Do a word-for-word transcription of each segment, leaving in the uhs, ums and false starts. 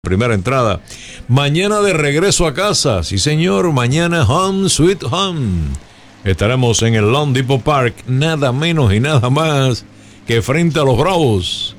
Primera entrada. Mañana de regreso a casa. Sí, señor. Mañana home sweet home. Estaremos en el Lone Depot Park. Nada menos y nada más que frente a los Bravos.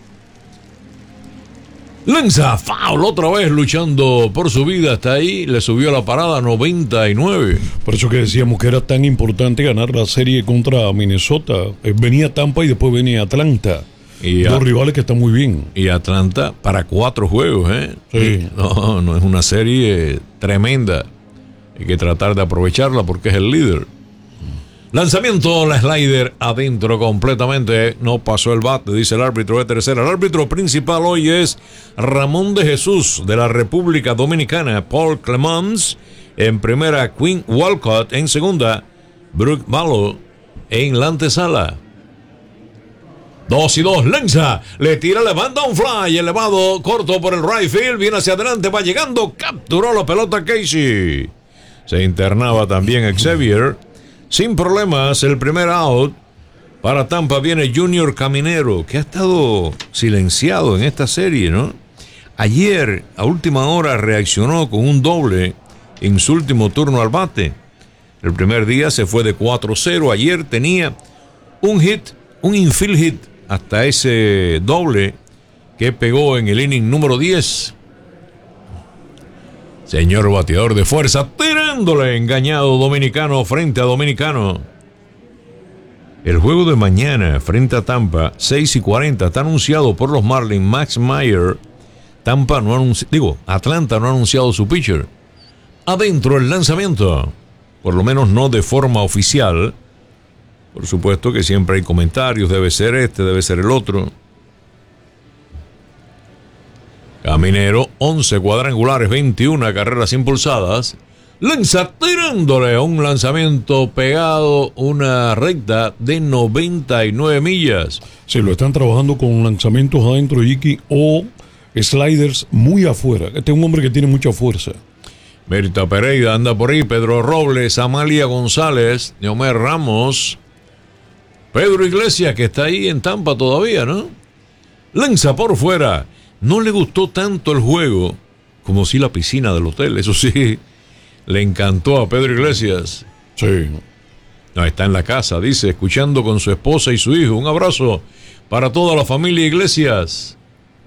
Lanza foul otra vez luchando por su vida. Hasta ahí le subió la parada noventa y nueve. Por eso que decíamos que era tan importante ganar la serie contra Minnesota. Venía Tampa y después venía Atlanta. Y Dos a, rivales que están muy bien. Y Atlanta para cuatro juegos, ¿eh? Sí. No, no es una serie tremenda. Hay que tratar de aprovecharla porque es el líder. Lanzamiento, la slider adentro completamente. No pasó el bate, dice el árbitro de tercera. El árbitro principal hoy es Ramón de Jesús de la República Dominicana. Paul Clemens en primera, Quinn Walcott en segunda, Brooke Malo en la antesala. Dos y dos, lanza, le tira, levanta un fly, elevado, corto por el right field, viene hacia adelante, va llegando, capturó la pelota Casey. Se internaba también Xavier, sin problemas, el primer out. Para Tampa viene Junior Caminero, que ha estado silenciado en esta serie, ¿no? Ayer, a última hora, reaccionó con un doble en su último turno al bate. El primer día se fue de cuatro cero, ayer tenía un hit, un infield hit, hasta ese doble que pegó en el inning número diez. Señor bateador de fuerza, tirándole engañado Dominicano frente a Dominicano. El juego de mañana frente a Tampa, seis y cuarenta, está anunciado por los Marlins. Max Meyer. Tampa no anunci- digo, Atlanta no ha anunciado su pitcher. Adentro el lanzamiento, por lo menos no de forma oficial. Por supuesto que siempre hay comentarios, debe ser este, debe ser el otro. Caminero, once cuadrangulares, veintiuna carreras impulsadas. Lanza tirándole a un lanzamiento pegado, una recta de noventa y nueve millas. Sí, lo están trabajando con lanzamientos adentro, Iki, o sliders muy afuera. Este es un hombre que tiene mucha fuerza. Mirta Pereira anda por ahí, Pedro Robles, Amalia González, Neomer Ramos, Pedro Iglesias, que está ahí en Tampa todavía, ¿no? Lanza por fuera. No le gustó tanto el juego como si la piscina del hotel. Eso sí, le encantó a Pedro Iglesias. Sí. No, está en la casa, dice, escuchando con su esposa y su hijo. Un abrazo para toda la familia Iglesias.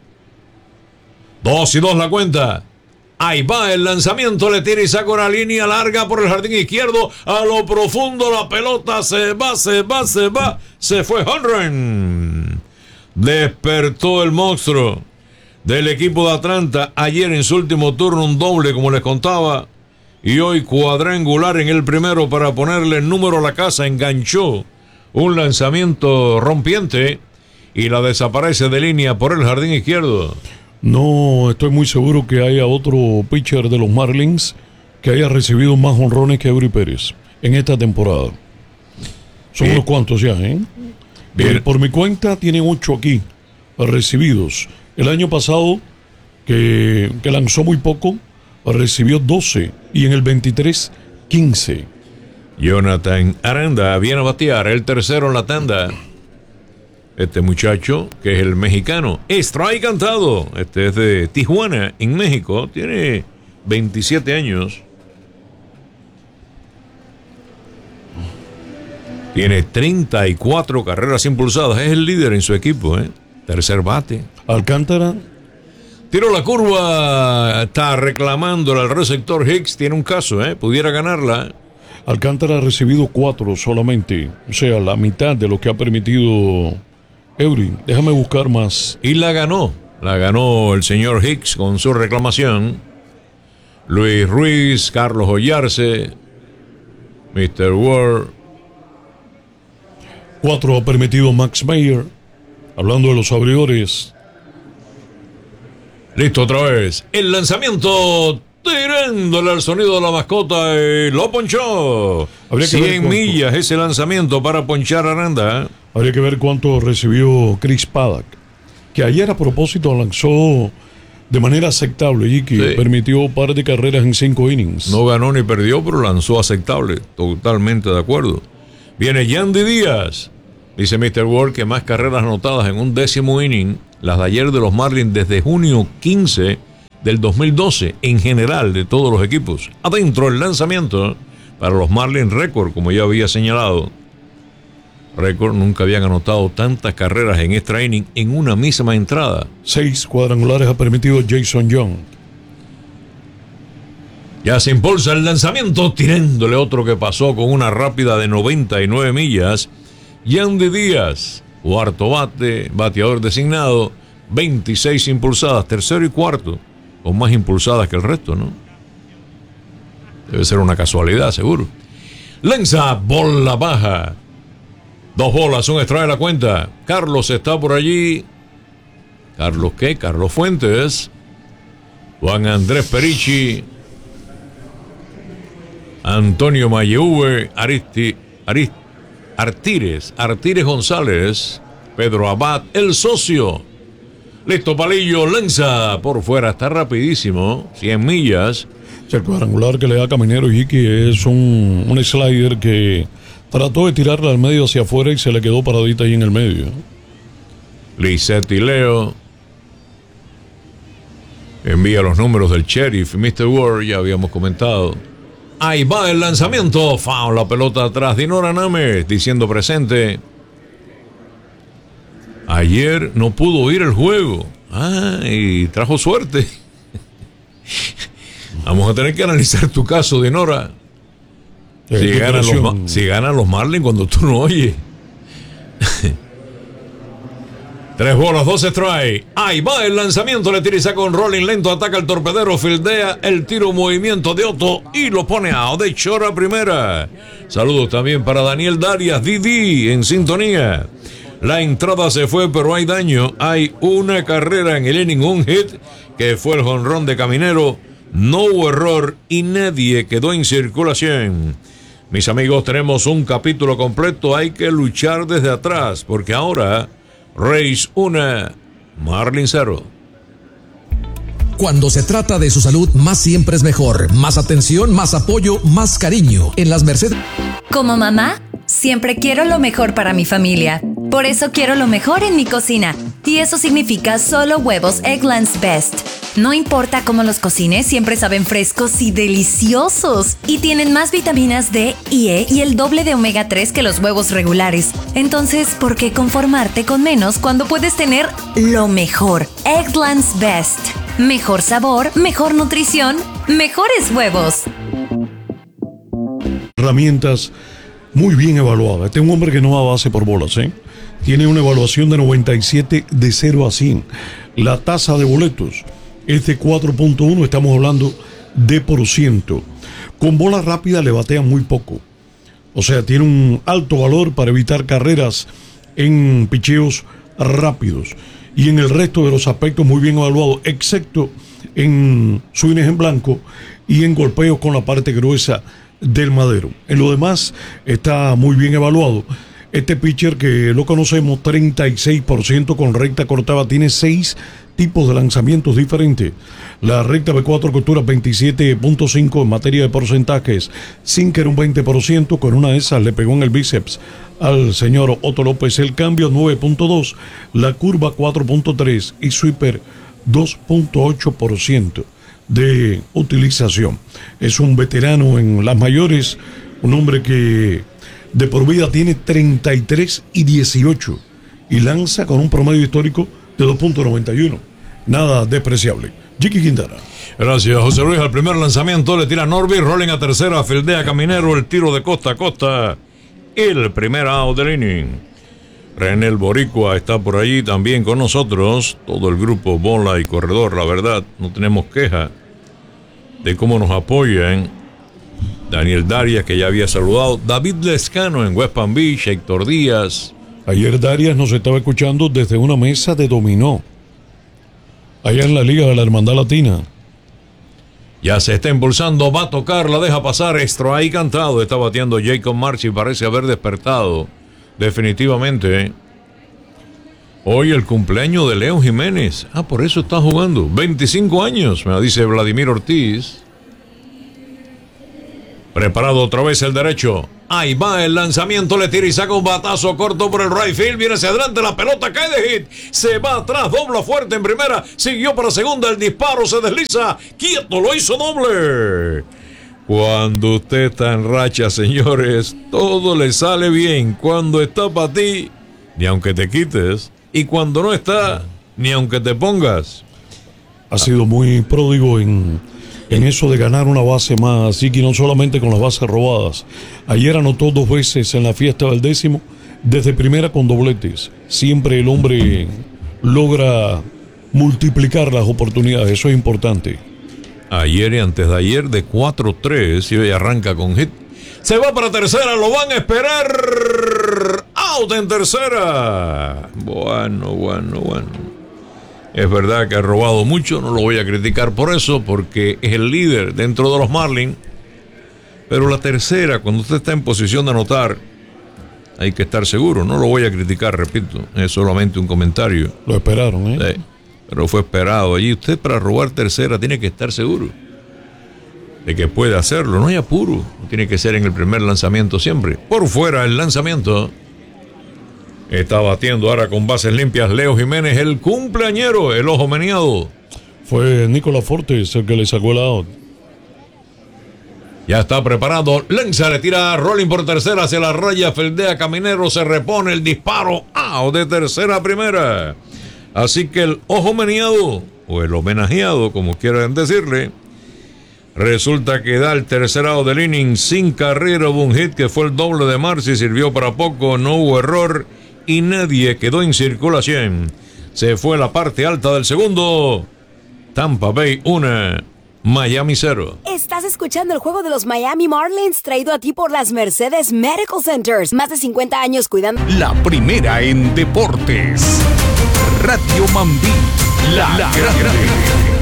Dos y dos la cuenta. Ahí va el lanzamiento, le tira y saca una línea larga por el jardín izquierdo. A lo profundo la pelota se va, se va, se va. Se fue home run. Despertó el monstruo del equipo de Atlanta. Ayer en su último turno un doble, como les contaba. Y hoy cuadrangular en el primero para ponerle el número a la casa. Enganchó un lanzamiento rompiente y la desaparece de línea por el jardín izquierdo. No estoy muy seguro que haya otro pitcher de los Marlins que haya recibido más jonrones que Eury Pérez en esta temporada. Son Bien. unos cuantos ya, ¿eh? Bien. Por mi cuenta tienen ocho aquí recibidos. El año pasado, que, que lanzó muy poco, recibió doce y en el veintitrés, quince. Jonathan Aranda viene a batear el tercero en la tanda. Este muchacho, que es el mexicano, strike cantado. Este es de Tijuana, en México. Tiene veintisiete años. Tiene treinta y cuatro carreras impulsadas. Es el líder en su equipo, ¿eh? Tercer bate. Alcántara. Tiró la curva. Está reclamándole al receptor Hicks. Tiene un caso, ¿eh? Pudiera ganarla. Alcántara ha recibido cuatro solamente. O sea, la mitad de lo que ha permitido Eury. Déjame buscar más. Y la ganó. La ganó el señor Hicks con su reclamación. Luis Ruiz, Carlos Ollarse, mister Ward. Cuatro ha permitido Max Meyer. Hablando de los abridores. Listo otra vez. El lanzamiento. Tirándole al sonido de la mascota y lo ponchó. cien millas ese lanzamiento para ponchar a Aranda. Habría que ver cuánto recibió Chris Paddock, que ayer a propósito lanzó de manera aceptable y que sí. Permitió un par de carreras en cinco innings. No ganó ni perdió, pero lanzó aceptable. Totalmente de acuerdo. Viene Yandy Díaz. Dice mister Ward que más carreras anotadas en un décimo inning, las de ayer de los Marlins desde junio quince del dos mil doce en general de todos los equipos. Adentro el lanzamiento para los Marlins, récord, como ya había señalado. Récord, nunca habían anotado tantas carreras en extra inning en una misma entrada. Seis cuadrangulares ha permitido Jason Young. Ya se impulsa el lanzamiento, tirándole otro que pasó con una rápida de noventa y nueve millas. Yandy Díaz, cuarto bate, bateador designado, veintiséis impulsadas, tercero y cuarto, con más impulsadas que el resto, ¿no? Debe ser una casualidad, seguro. Lanza, bola baja. Dos bolas, un strike de la cuenta. Carlos está por allí. ¿Carlos qué? Carlos Fuentes. Juan Andrés Perichi. Antonio Mayeuve. Aristi, Arist, Artires. Artires González. Pedro Abad, el socio. Listo, palillo, lanza. Por fuera, está rapidísimo. cien millas. El cuadrangular que le da Caminero y Hickey es un, un slider que trató de tirarla al medio hacia afuera y se le quedó paradita ahí en el medio. Lisette y Leo envía los números del sheriff. mister Ward, ya habíamos comentado. Ahí va el lanzamiento. Foul, la pelota atrás. Dinora Names diciendo presente. Ayer no pudo ir el juego. Ah, y trajo suerte. Vamos a tener que analizar tu caso, Dinora. Si ganan, los, si ganan los Marlins cuando tú no oyes. Tres bolas, dos strike. Ahí va el lanzamiento. Le tira y saca un rolling lento. Ataca el torpedero. Fildea el tiro movimiento de Otto. Y lo pone a de short a primera. Saludos también para Daniel Darias. Didi en sintonía. La entrada se fue, pero hay daño. Hay una carrera en el inning. Un hit que fue el jonrón de Caminero. No hubo error y nadie quedó en circulación. Mis amigos, tenemos un capítulo completo. Hay que luchar desde atrás, porque ahora Rays una, Marlins cero. Cuando se trata de su salud, más siempre es mejor. Más atención, más apoyo, más cariño. En las Mercedes. Como mamá, siempre quiero lo mejor para mi familia. Por eso quiero lo mejor en mi cocina. Y eso significa solo huevos Eggland's Best. No importa cómo los cocines, siempre saben frescos y deliciosos. Y tienen más vitaminas D y E y el doble de omega tres que los huevos regulares. Entonces, ¿por qué conformarte con menos cuando puedes tener lo mejor? Eggland's Best. Mejor sabor, mejor nutrición, mejores huevos. Herramientas muy bien evaluadas. Este es un hombre que no da base por bolas, ¿eh? Tiene una evaluación de noventa y siete de cero a cien. La tasa de boletos es de cuatro punto uno, estamos hablando de por ciento. Con bola rápida le batean muy poco. O sea, tiene un alto valor para evitar carreras en picheos rápidos. Y en el resto de los aspectos muy bien evaluados, excepto en swings en blanco y en golpeos con la parte gruesa del madero. En lo demás está muy bien evaluado. Este pitcher que lo conocemos, treinta y seis por ciento con recta cortada, tiene seis tipos de lanzamientos diferentes. La recta B cuatro costura veintisiete punto cinco en materia de porcentajes. Sinker un veinte por ciento, con una de esas le pegó en el bíceps al señor Otto López. El cambio nueve punto dos, la curva cuatro punto tres y sweeper dos punto ocho por ciento de utilización. Es un veterano en las mayores, un hombre que de por vida tiene treinta y tres y dieciocho y lanza con un promedio histórico de dos punto noventa y uno. Nada despreciable. Jiki Quintana. Gracias, José Luis. Al primer lanzamiento le tira Norby, rolling a tercera, fildea Caminero, el tiro de costa a costa. El primer out del inning. René el Boricua está por allí también con nosotros. Todo el grupo Bola y Corredor, la verdad, no tenemos queja de cómo nos apoyan. Daniel Darias, que ya había saludado. David Lescano en West Palm Beach. Héctor Díaz. Ayer Darias nos estaba escuchando desde una mesa de dominó, allá en la Liga de la Hermandad Latina. Ya se está impulsando, va a tocar, la deja pasar. Extra ahí cantado. Está bateando Jacob March y parece haber despertado. Definitivamente. Hoy el cumpleaños de León Jiménez. Ah, por eso está jugando. veinticinco años, me dice Vladimir Ortiz. Preparado otra vez el derecho. Ahí va el lanzamiento, le tira y saca un batazo corto por el right field. Viene hacia adelante, la pelota cae de hit. Se va atrás, dobla fuerte en primera. Siguió para segunda, el disparo se desliza. Quieto, lo hizo doble. Cuando usted está en racha, señores, todo le sale bien. Cuando está para ti, ni aunque te quites. Y cuando no está, ni aunque te pongas. Ha sido muy pródigo en... en eso de ganar una base más, así que no solamente con las bases robadas. Ayer anotó dos veces en la fiesta del décimo, desde primera con dobletes. Siempre el hombre logra multiplicar las oportunidades, eso es importante. Ayer y antes de ayer de cuatro tres y hoy arranca con hit. Se va para tercera, lo van a esperar. Out en tercera. Bueno, bueno, bueno. Es verdad que ha robado mucho, no lo voy a criticar por eso, porque es el líder dentro de los Marlins. Pero la tercera, cuando usted está en posición de anotar, hay que estar seguro. No lo voy a criticar, repito, es solamente un comentario. Lo esperaron, ¿eh? Sí, pero fue esperado. Allí usted para robar tercera tiene que estar seguro de que puede hacerlo. No hay apuro, no tiene que ser en el primer lanzamiento siempre. Por fuera el lanzamiento. Está batiendo ahora con bases limpias Leo Jiménez, el cumpleañero, el ojo meneado. Fue Nicolás Fortes el que le sacó el out. Ya está preparado, lanza, le tira a Rolling por tercera hacia la raya, fildea Caminero, se repone el disparo, out de tercera a primera. Así que el ojo meneado, o el homenajeado, como quieran decirle, resulta que da el tercer out del inning sin carrera, hubo un hit que fue el doble de Marcy, sirvió para poco, no hubo error y nadie quedó en circulación. Se fue la parte alta del segundo. Tampa Bay uno, Miami cero. Estás escuchando el juego de los Miami Marlins, traído a ti por las Mercedes Medical Centers. Más de cincuenta años cuidando. La primera en deportes. Radio Mambí, la, la grande.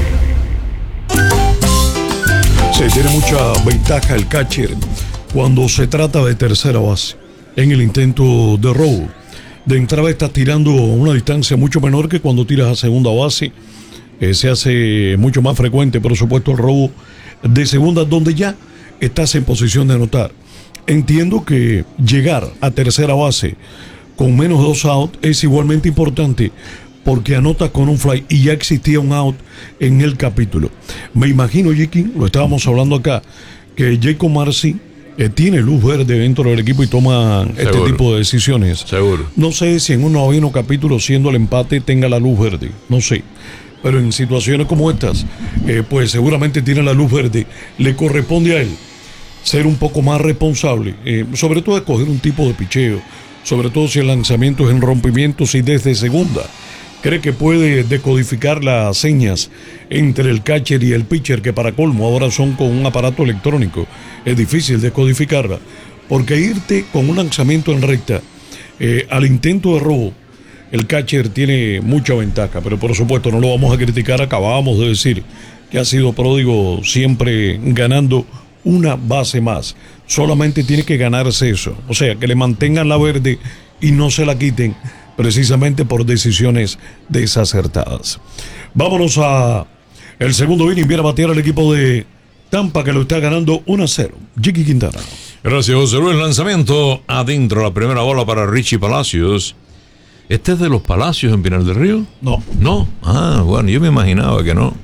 Se tiene mucha ventaja el catcher cuando se trata de tercera base. En el intento de robo, de entrada estás tirando una distancia mucho menor que cuando tiras a segunda base. Eh, se hace mucho más frecuente, por supuesto, el robo de segunda, donde ya estás en posición de anotar. Entiendo que llegar a tercera base con menos dos outs es igualmente importante, porque anotas con un fly y ya existía un out en el capítulo. Me imagino, Jiki, lo estábamos hablando acá, que Jacob Marcy eh, tiene luz verde dentro del equipo y toma Seguro. este tipo de decisiones. Seguro. No sé si en un noveno capítulo, siendo el empate, tenga la luz verde, no sé. Pero en situaciones como estas, eh, pues seguramente tiene la luz verde. Le corresponde a él ser un poco más responsable, eh, sobre todo escoger un tipo de picheo, sobre todo si el lanzamiento es en rompimientos y desde segunda. Cree que puede decodificar las señas entre el catcher y el pitcher, que para colmo ahora son con un aparato electrónico. Es difícil decodificarla, porque irte con un lanzamiento en recta eh, al intento de robo, el catcher tiene mucha ventaja, pero por supuesto no lo vamos a criticar. Acabamos de decir que ha sido pródigo siempre ganando una base más. Solamente tiene que ganarse eso, o sea, que le mantengan la verde y no se la quiten, precisamente por decisiones desacertadas. Vámonos a el segundo inning. Viene a batear el equipo de Tampa, que lo está ganando uno a cero. Jiki Quintana. Gracias, José Luis. Lanzamiento adentro, la primera bola para Richie Palacios. ¿Este es de los Palacios en Pinar del Río? No. ¿No? Ah, bueno, yo me imaginaba que no.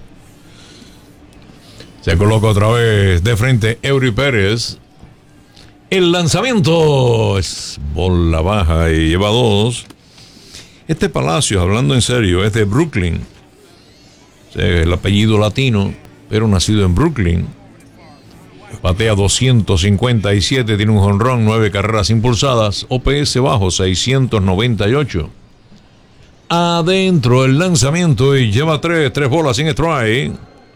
Se coloca otra vez de frente Eury Pérez. El lanzamiento es bola baja y lleva dos. Este Palacios, hablando en serio, es de Brooklyn. El apellido latino, pero nacido en Brooklyn. Batea doscientos cincuenta y siete, tiene un jonrón, nueve carreras impulsadas, O P S bajo, seiscientos noventa y ocho. Adentro el lanzamiento y lleva tres, tres bolas sin strike.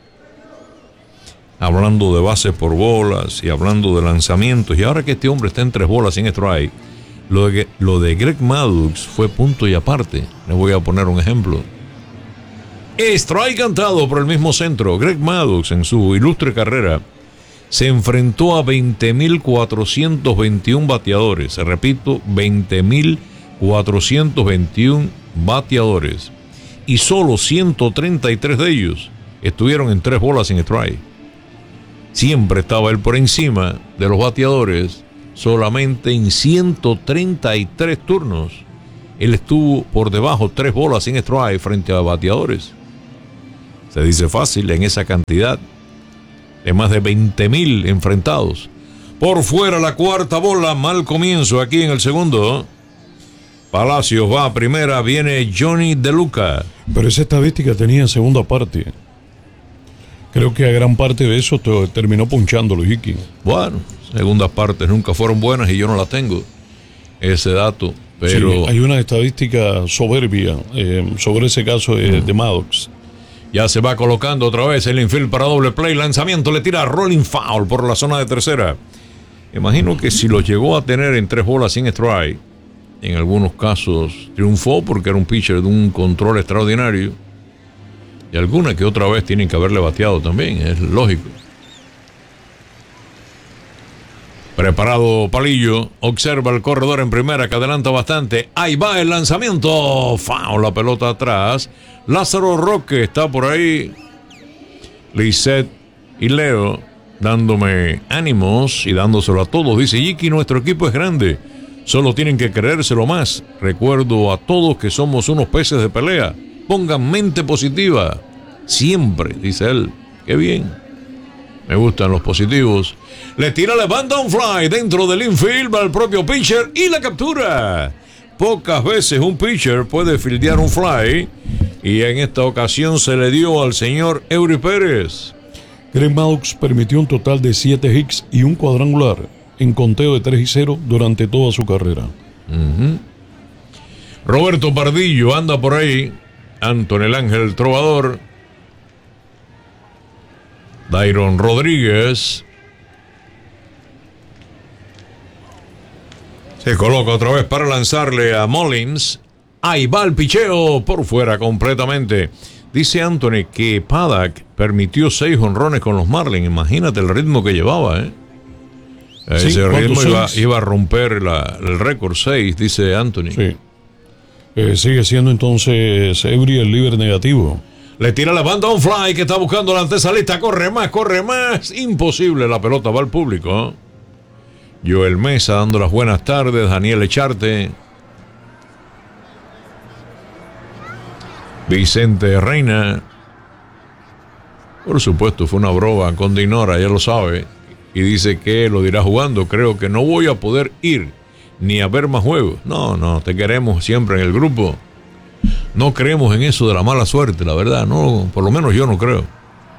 Hablando de bases por bolas y hablando de lanzamientos, y ahora que este hombre está en tres bolas sin strike, lo de, lo de Greg Maddux fue punto y aparte. Les voy a poner un ejemplo. Strike cantado por el mismo centro. Greg Maddux, en su ilustre carrera, se enfrentó a veinte mil cuatrocientos veintiún bateadores. Se repito, veinte mil cuatrocientos veintiún bateadores. Y solo ciento treinta y tres de ellos estuvieron en tres bolas sin strike. Siempre estaba él por encima de los bateadores, solamente en ciento treinta y tres turnos, él estuvo por debajo tres bolas sin strike frente a bateadores. Se dice fácil en esa cantidad de más de veinte mil enfrentados. Por fuera la cuarta bola, mal comienzo aquí en el segundo. Palacios va a primera, viene Johnny De Luca. Pero esa estadística tenía segunda parte. Creo que a gran parte de eso te terminó punchándolo, Hickey. Bueno, segundas partes nunca fueron buenas y yo no la tengo, ese dato. Pero sí, hay una estadística soberbia eh, sobre ese caso de, de Maddox. Ya se va colocando otra vez el infield para doble play. Lanzamiento, le tira rolling foul por la zona de tercera. Imagino que si lo llegó a tener en tres bolas sin strike, en algunos casos triunfó porque era un pitcher de un control extraordinario. Y alguna que otra vez tienen que haberle bateado también, es lógico. Preparado Palillo, observa el corredor en primera que adelanta bastante. Ahí va el lanzamiento. Foul, la pelota atrás. Lázaro Roque está por ahí. Lisette y Leo dándome ánimos y dándoselo a todos. Dice Yiki, nuestro equipo es grande. Solo tienen que creérselo más. Recuerdo a todos que somos unos peces de pelea. Pongan mente positiva. Siempre, dice él. Qué bien. Me gustan los positivos. Le tira, levanta un fly dentro del infield al propio pitcher y la captura. Pocas veces un pitcher puede fildear un fly y en esta ocasión se le dio al señor Eury Pérez. Greg Maddux permitió un total de siete hits y un cuadrangular en conteo de tres y cero durante toda su carrera. Uh-huh. Roberto Pardillo anda por ahí. Anthony el Ángel Trovador. Dairon Rodríguez se coloca otra vez para lanzarle a Mullins. Ahí va el picheo por fuera completamente. Dice Anthony que Paddock permitió seis jonrones con los Marlins. Imagínate el ritmo que llevaba, ¿eh? Ese Sí, ritmo iba, seis? iba a romper la, el récord seis, dice Anthony. Sí. Eh, sigue siendo entonces Eury el líder negativo. Le tira la banda a un fly que está buscando la antesalista. Corre más, corre más. Imposible, la pelota va al público. Joel Mesa dando las buenas tardes. Daniel Echarte. Vicente Reina. Por supuesto, fue una broma con Dinora, ya lo sabe. Y dice que lo dirá jugando. Creo que no voy a poder ir ni a ver más juegos. No, no, te queremos siempre en el grupo. No creemos en eso de la mala suerte, la verdad. No, por lo menos yo no creo.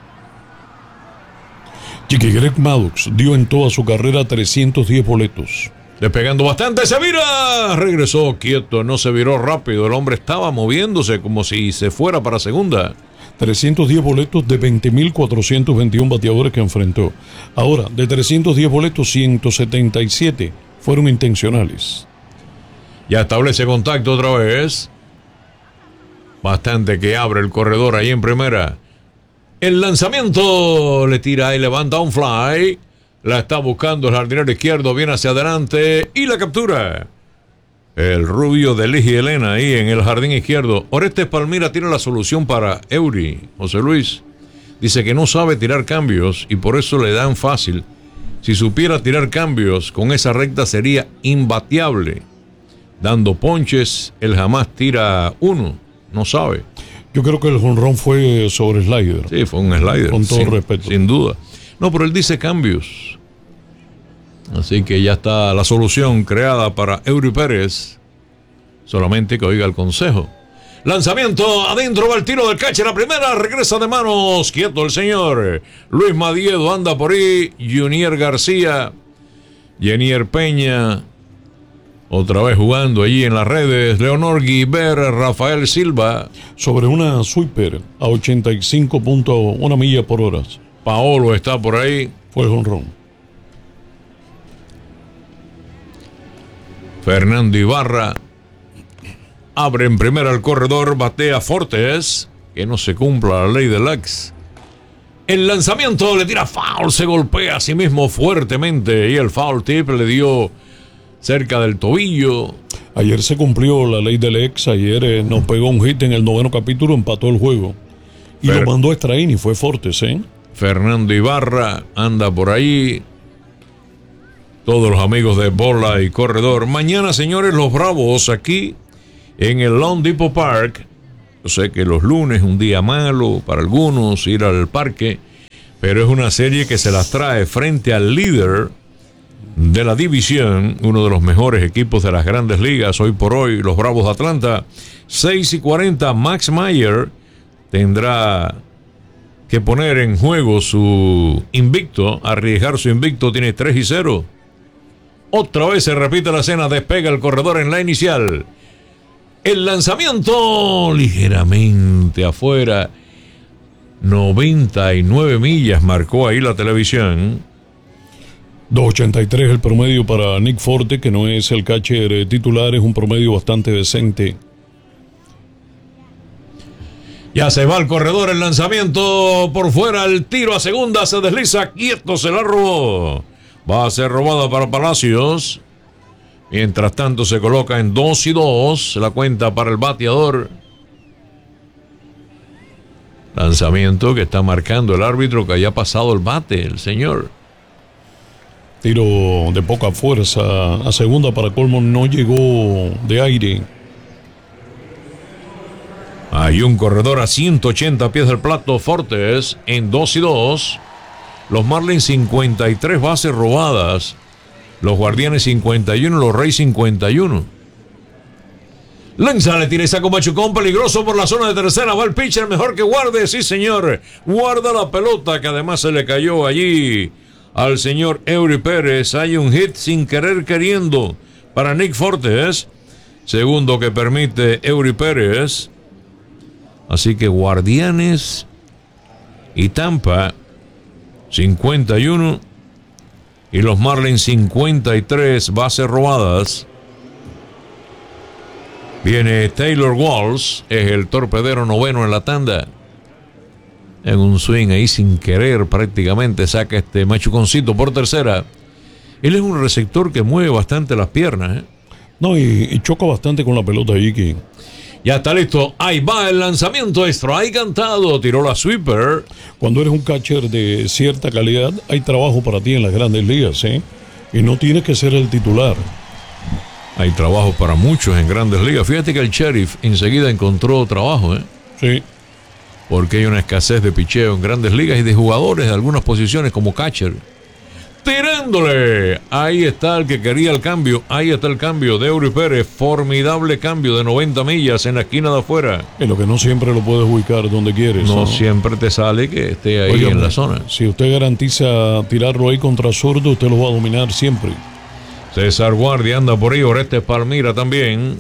Chiqui, Greg Maddux dio en toda su carrera trescientos diez boletos. Despegando bastante, se vira. Regresó quieto, no se viró rápido. El hombre estaba moviéndose como si se fuera para segunda. trescientos diez boletos de veinte mil cuatrocientos veintiuno bateadores que enfrentó. Ahora, de trescientos diez boletos, ciento setenta y siete fueron intencionales. Ya establece contacto otra vez. Bastante que abre el corredor ahí en primera. El lanzamiento le tira y levanta un fly. La está buscando el jardinero izquierdo. Viene hacia adelante y la captura. El rubio de Ligia Elena ahí en el jardín izquierdo. Orestes Palmira tiene la solución para Eury. José Luis dice que no sabe tirar cambios y por eso le dan fácil. Si supiera tirar cambios con esa recta sería imbateable. Dando ponches, él jamás tira uno. No sabe. Yo creo que el jonrón fue sobre slider. Sí, fue un slider. Con todo sin, respeto. Sin duda. No, pero él dice cambios. Así que ya está la solución creada para Eury Pérez. Solamente que oiga el consejo. Lanzamiento, adentro va el tiro del catcher. La primera regresa de manos. Quieto el señor. Luis Madiedo anda por ahí. Junior García. Jenier Peña. Otra vez jugando allí en las redes. Leonor Guiber, Rafael Silva. Sobre una sweeper a ochenta y cinco punto uno millas por hora. Paolo está por ahí. Fue el jonrón. Fernando Ibarra. Abre en primera el corredor. Batea Fortes. Que no se cumpla la ley del ex. El lanzamiento le tira foul. Se golpea a sí mismo fuertemente. Y el foul tip le dio cerca del tobillo. Ayer se cumplió la ley del ex. Ayer eh, nos pegó un hit en el noveno capítulo, empató el juego. Y Fer- lo mandó a extra inning, fue Fortes, ¿eh? Fernando Ibarra anda por ahí. todos los amigos de Bola y Corredor. Mañana, señores, los Bravos aquí en el Lone Depot Park. Yo sé que los lunes es un día malo para algunos ir al parque, pero es una serie que se las trae frente al líder de la división, uno de los mejores equipos de las grandes ligas hoy por hoy, los Bravos de Atlanta. Seis y cuarenta, Max Meyer tendrá que poner en juego su invicto, arriesgar su invicto, tiene tres y cero. Otra vez se repite la escena, despega el corredor en la inicial. El lanzamiento ligeramente afuera, noventa y nueve millas marcó ahí la televisión. dos ochenta y tres el promedio para Nick Forte, que no es el catcher titular, es un promedio bastante decente. Ya se va el corredor, el lanzamiento por fuera, el tiro a segunda, se desliza, quieto, se la robó. Va a ser robada para Palacios. Mientras tanto se coloca en dos y dos, la cuenta para el bateador. Lanzamiento que está marcando el árbitro que haya pasado el bate, el señor. Tiro de poca fuerza a segunda, para colmo no llegó de aire. Hay un corredor a ciento ochenta pies del plato, Fortes en dos y dos. Los Marlins cincuenta y tres bases robadas. Los Guardianes cincuenta y uno, los Reyes cincuenta y uno. Lanza, le tira y saca un machucón peligroso por la zona de tercera. Va el pitcher, mejor que guarde, sí señor. Guarda la pelota que además se le cayó allí al señor Eury Pérez. Hay un hit sin querer queriendo para Nick Fortes. Segundo que permite Eury Pérez. Así que Guardianes y Tampa cincuenta y uno y los Marlins cincuenta y tres bases robadas. Viene Taylor Walsh, es el torpedero noveno en la tanda. En un swing ahí sin querer prácticamente saca este machuconcito por tercera. Él es un receptor que mueve bastante las piernas, ¿eh? No, y, y choca bastante con la pelota allí, que... Ya está listo, ahí va el lanzamiento, strike cantado, tiró la sweeper. Cuando eres un catcher de cierta calidad, hay trabajo para ti en las grandes ligas, ¿eh? Y no tienes que ser el titular. Hay trabajo para muchos en grandes ligas. Fíjate que el Sheriff enseguida encontró trabajo, ¿eh? Sí. Porque hay una escasez de picheo en grandes ligas y de jugadores de algunas posiciones como catcher. Tirándole. Ahí está el que quería el cambio. Ahí está el cambio de Eury Pérez. Formidable cambio de noventa millas en la esquina de afuera. Es lo que no siempre lo puedes ubicar donde quieres. No, ¿no? siempre te sale que esté ahí. Oye, en la zona. Si usted garantiza tirarlo ahí contra zurdo, usted lo va a dominar siempre. César Guardia anda por ahí. Orestes Palmira también.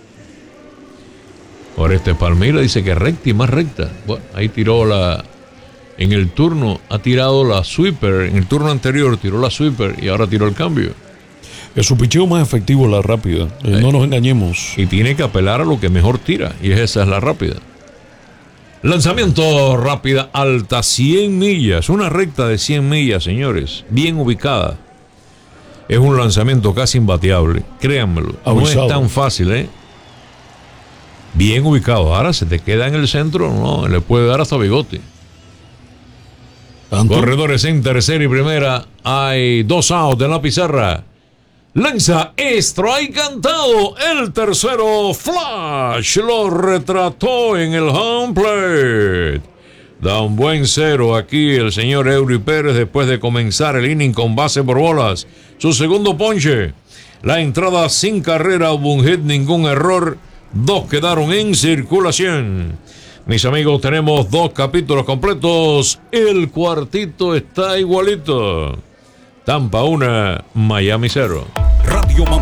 Orestes Palmira dice que recta y más recta. Bueno, ahí tiró la... En el turno ha tirado la sweeper. En el turno anterior tiró la sweeper y ahora tiró el cambio. Es su picheo más efectivo, la rápida. Eh, no nos engañemos. Y tiene que apelar a lo que mejor tira. Y esa es la rápida. Lanzamiento rápida alta, cien millas. Una recta de cien millas, señores. Bien ubicada. Es un lanzamiento casi imbateable. Créanmelo. Avisado. No es tan fácil, ¿eh? Bien ubicado. Ahora se te queda en el centro. No, le puede dar hasta bigote. ¿Tanto? Corredores en tercera y primera. Hay dos outs en la pizarra. Lanza, strike cantado. El tercero, flash. Lo retrató en el home plate. Da un buen cero aquí el señor Eury Pérez después de comenzar el inning con base por bolas. Su segundo ponche. La entrada sin carrera, hubo un hit, ningún error. Dos quedaron en circulación. Mis amigos, tenemos dos capítulos completos. El cuartito está igualito. Tampa uno, Miami cero. Radio Mambí.